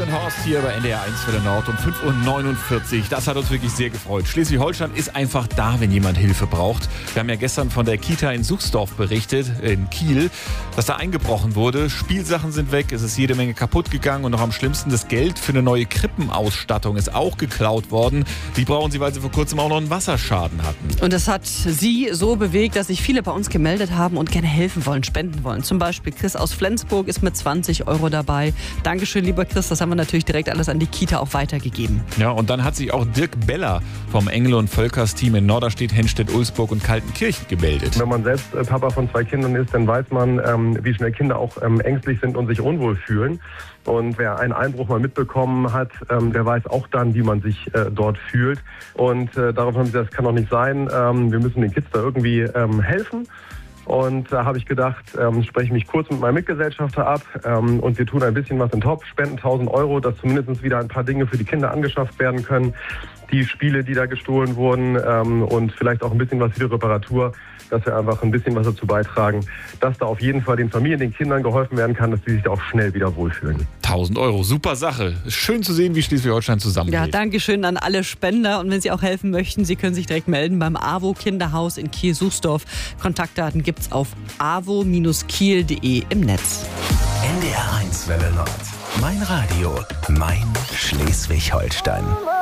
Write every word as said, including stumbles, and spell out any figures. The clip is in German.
und Horst hier bei N D R eins für den Nord um fünf Uhr neunundvierzig. Das hat uns wirklich sehr gefreut. Schleswig-Holstein ist einfach da, wenn jemand Hilfe braucht. Wir haben ja gestern von der Kita in Suchsdorf berichtet, in Kiel, dass da eingebrochen wurde. Spielsachen sind weg, es ist jede Menge kaputt gegangen und noch am schlimmsten, das Geld für eine neue Krippenausstattung ist auch geklaut worden. Die brauchen sie, weil sie vor kurzem auch noch einen Wasserschaden hatten. Und das hat sie so bewegt, dass sich viele bei uns gemeldet haben und gerne helfen wollen, spenden wollen. Zum Beispiel Chris aus Flensburg ist mit zwanzig Euro dabei. Dankeschön, lieber Chris, das haben wir natürlich direkt alles an die Kita auch weitergegeben. Ja, und dann hat sich auch Dirk Beller vom Engel- und Völkers-Team in Norderstedt, Henstedt, Ulsburg und Kaltenkirchen gemeldet. Wenn man selbst äh, Papa von zwei Kindern ist, dann weiß man, ähm, wie schnell Kinder auch ähm, ängstlich sind und sich unwohl fühlen. Und wer einen Einbruch mal mitbekommen hat, ähm, der weiß auch dann, wie man sich äh, dort fühlt. Und äh, darauf haben sie gesagt, das kann doch nicht sein. Ähm, wir müssen den Kids da irgendwie ähm, helfen. Und da habe ich gedacht, ähm, spreche mich kurz mit meinem Mitgesellschafter ab ähm, und wir tun ein bisschen was in den Topf, spenden tausend Euro, dass zumindest wieder ein paar Dinge für die Kinder angeschafft werden können. Die Spiele, die da gestohlen wurden ähm, und vielleicht auch ein bisschen was für die Reparatur, dass wir einfach ein bisschen was dazu beitragen, dass da auf jeden Fall den Familien, den Kindern geholfen werden kann, dass die sich da auch schnell wieder wohlfühlen. tausend Euro, super Sache. Schön zu sehen, wie Schleswig-Holstein zusammengeht. Ja, danke schön an alle Spender. Und wenn Sie auch helfen möchten, Sie können sich direkt melden beim AWO Kinderhaus in Kiel-Suchsdorf. Kontaktdaten gibt's auf avo Bindestrich kiel Punkt de im Netz. N D R eins Welle Nord. Mein Radio, mein Schleswig-Holstein.